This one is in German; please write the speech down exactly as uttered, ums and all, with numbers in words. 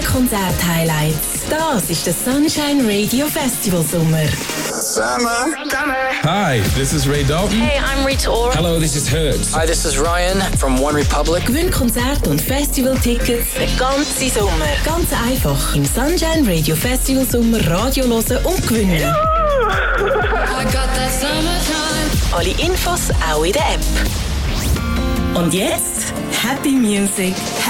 Konzert-Highlights. Das ist der Sunshine Radio Festival Sommer. Summer. Summer. Hi, this is Ray Dalton. Hey, I'm Rita Ora. Hello, this is Hertz. Hi, this is Ryan from One Republic. Gewinn Konzert- und Festival-Tickets den ganzen Sommer. Ganz einfach im Sunshine Radio Festival Sommer Radio hören und gewinnen. I got that summertime. Alle Infos auch in der App. Und jetzt Happy Music.